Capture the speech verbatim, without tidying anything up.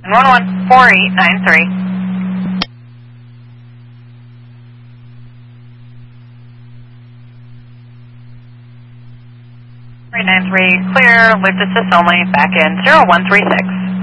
one one four eight nine three. three nine three, clear, lift assist only, back in zero one three six.